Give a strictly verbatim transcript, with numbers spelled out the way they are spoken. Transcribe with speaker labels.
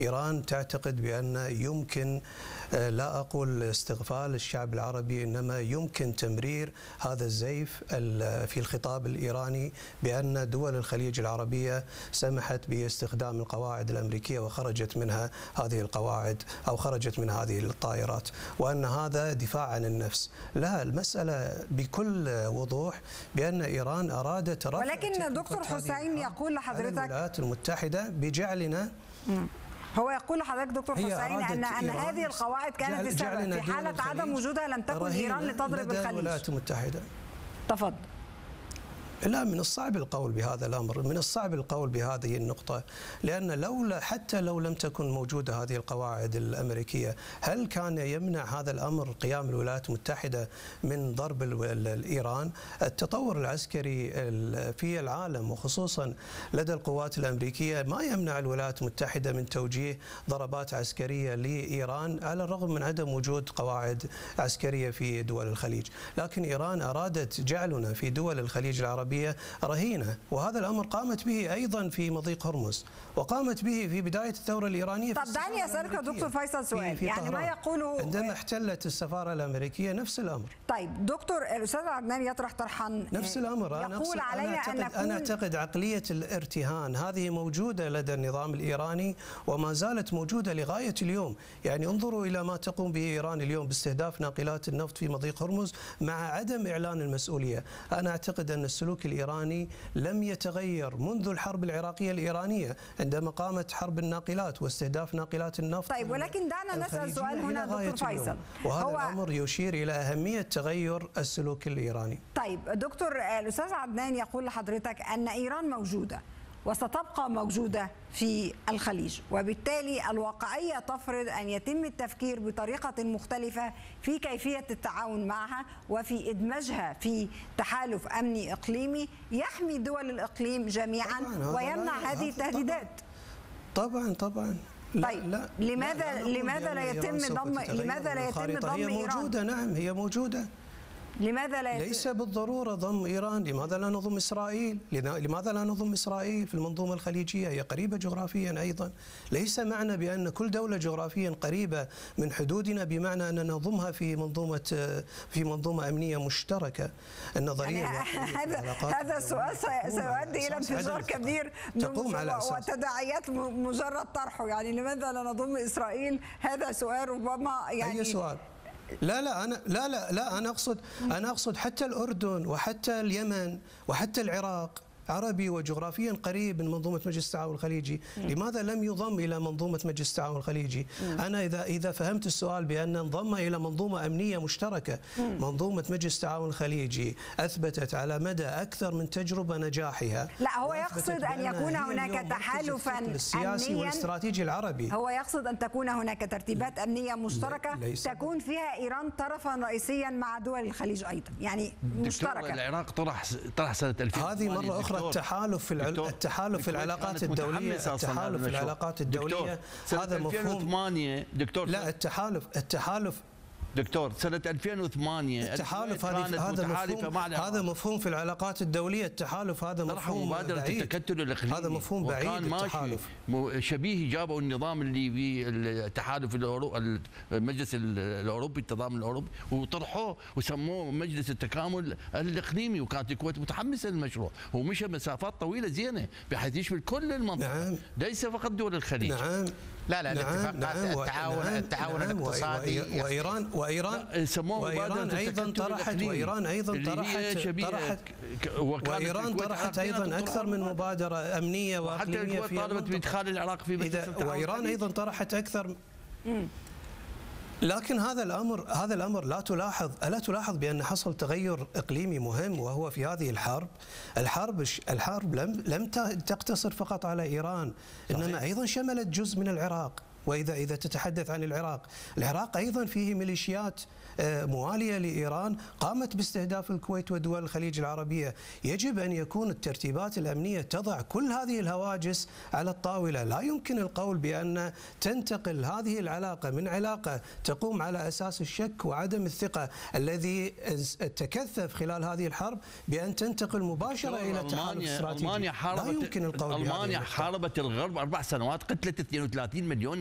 Speaker 1: إيران تعتقد بأن يمكن، لا أقول استغفال الشعب العربي، إنما يمكن تمرير هذا الزيف في الخطاب الإيراني بأن دول الخليج العربية سمحت باستخدام القواعد الأمريكية وخرجت منها هذه القواعد أو خرجت من هذه الطائرات، وأن هذا دفاع عن النفس. لا، المسألة بكل وضوح بأن إيران أرادت رفع،
Speaker 2: ولكن دكتور حسين يقول لحضرتك
Speaker 1: الولايات المتحدة بجعلنا
Speaker 2: مم. هو يقول لحضرتك دكتور حسين ان ان هذه القواعد كانت السبب في حاله عدم وجودها، لم تكن ايران لتضرب الخليج.
Speaker 1: الولايات المتحده.
Speaker 2: تفضل.
Speaker 1: لا، من الصعب القول بهذا الأمر، من الصعب القول بهذه النقطة، لأن لولا حتى لو لم تكن موجودة هذه القواعد الأمريكية، هل كان يمنع هذا الأمر قيام الولايات المتحدة من ضرب إيران؟ التطور العسكري في العالم وخصوصا لدى القوات الأمريكية ما يمنع الولايات المتحدة من توجيه ضربات عسكرية لإيران على الرغم من عدم وجود قواعد عسكرية في دول الخليج، لكن إيران أرادت جعلنا في دول الخليج العربي رهينة، وهذا الأمر قامت به أيضا في مضيق هرمز، وقامت به في بداية الثورة الإيرانية.
Speaker 2: طب دعني أسألك دكتور فيصل سؤال، في يعني ما يقوله
Speaker 1: عندما احتلت السفارة الأمريكية نفس الأمر.
Speaker 2: طيب دكتور، الأستاذ عدنان يطرح طرحا
Speaker 1: نفس الأمر. أنا
Speaker 2: يقول علينا
Speaker 1: أنا أعتقد,
Speaker 2: أن نكون...
Speaker 1: أنا أعتقد عقلية الارتهان هذه موجودة لدى النظام الإيراني وما زالت موجودة لغاية اليوم. يعني انظروا إلى ما تقوم به إيران اليوم باستهداف ناقلات النفط في مضيق هرمز مع عدم إعلان المسؤولية. أنا أعتقد أن السلوك الإيراني لم يتغير منذ الحرب العراقية الإيرانية عندما قامت حرب الناقلات واستهداف ناقلات النفط.
Speaker 2: طيب، ولكن دعنا نسأل سؤال هنا دكتور فيصل،
Speaker 1: وهذا هو... الأمر يشير إلى أهمية تغير السلوك الإيراني.
Speaker 2: طيب دكتور، الأستاذ عدنان يقول لحضرتك أن إيران موجودة وستبقى موجودة في الخليج، وبالتالي الواقعية تفرض أن يتم التفكير بطريقة مختلفة في كيفية التعاون معها وفي إدماجها في تحالف أمني إقليمي يحمي دول الإقليم جميعا ويمنع هذه التهديدات.
Speaker 1: طبعا طبعا.
Speaker 2: لا طيب لا لماذا لا لماذا لا يتم ضم لماذا لا يتم ضم
Speaker 1: هي موجودة إيران؟ نعم هي موجودة.
Speaker 2: لماذا لا
Speaker 1: ليس بالضرورة ضم إيران؟ لماذا لا نضم إسرائيل؟ لماذا لا نضم إسرائيل في المنظومة الخليجية؟ هي قريبة جغرافيا أيضا. ليس معنى بأن كل دولة جغرافيا قريبة من حدودنا بمعنى أن نضمها في منظومة في منظومة أمنية مشتركة. النظرية
Speaker 2: يعني هذا هذا السؤال سيؤدي إلى انفجار كبير وتداعيات مجرد طرحه. يعني لماذا لا نضم إسرائيل؟ هذا سؤال ربما يعني
Speaker 1: أي سؤال؟ لا لا أنا لا لا لا أنا أقصد أنا أقصد حتى الأردن وحتى اليمن وحتى العراق عربي وجغرافيا قريب من منظومة مجلس التعاون الخليجي، لماذا لم يضم إلى منظومة مجلس التعاون الخليجي؟ أنا إذا إذا فهمت السؤال بأن انضم إلى منظومة أمنية مشتركة، منظومة مجلس التعاون الخليجي أثبتت على مدى أكثر من تجربة نجاحها.
Speaker 2: لا، هو يقصد أن يكون هناك تحالفا
Speaker 1: السياسي والاستراتيجي العربي.
Speaker 2: هو يقصد أن تكون هناك ترتيبات أمنية مشتركة تكون فيها إيران طرفا رئيسيا مع دول الخليج أيضا، يعني مشتركة.
Speaker 3: العراق طرح طرح سنة ألفين
Speaker 1: هذه مرة أخرى التحالف في العل... التحالف في العلاقات الدولية، التحالف في العلاقات الدولية هذا مفهوم.
Speaker 3: دكتور
Speaker 1: لا، التحالف التحالف
Speaker 3: دكتور سنة ألفين وثمانية
Speaker 1: التحالف هذه هذا مفهوم هذا مفهوم في العلاقات الدولية. التحالف هذا مفهوم
Speaker 3: مبادرة
Speaker 1: بعيد.
Speaker 3: التكتل الإقليمي
Speaker 1: هذا مفهوم بعيد. التحالف
Speaker 3: شبيه جابوا النظام اللي في التحالف الأوروبي، المجلس الأوروبي، التضامن الأوروبي، وطرحوه وسموه مجلس التكامل الإقليمي، وكانت الكويت متحمسة للمشروع ومشى مسافات طويلة زينة بحيث يشمل كل المنطقة. نعم. ليس فقط دول الخليج.
Speaker 1: نعم.
Speaker 4: لا لا الاتفاقات
Speaker 1: نعم.
Speaker 4: التعاون
Speaker 1: نعم.
Speaker 4: التعاون
Speaker 1: نعم.
Speaker 4: الاقتصادي.
Speaker 1: وإيران وإيران وإيران أيضا طرحت وإيران أيضا طرحت طرحت وإيران طرحت أيضا أكثر من مبادرة أمنية وإقليمية في
Speaker 3: طالبت بإدخال العراق في
Speaker 1: مجلس التعاون. وإيران أيضا طرحت أكثر. لكن هذا الأمر هذا الأمر لا تلاحظ ألا تلاحظ بأن حصل تغير إقليمي مهم، وهو في هذه الحرب. الحرب الحرب لم لم تقتصر فقط على إيران، إنما أيضا شملت جزء من العراق. وإذا إذا تتحدث عن العراق، العراق أيضا فيه ميليشيات موالية لإيران قامت باستهداف الكويت ودول الخليج العربية. يجب أن يكون الترتيبات الأمنية تضع كل هذه الهواجس على الطاولة. لا يمكن القول بأن تنتقل هذه العلاقة من علاقة تقوم على أساس الشك وعدم الثقة الذي تكثف خلال هذه الحرب بأن تنتقل مباشرة إلى تحالف استراتيجي.
Speaker 3: ألمانيا حاربت
Speaker 1: لا يمكن القول
Speaker 3: ألمانيا حاربت الغرب أربع سنوات، قتلت اثنين وثلاثين مليون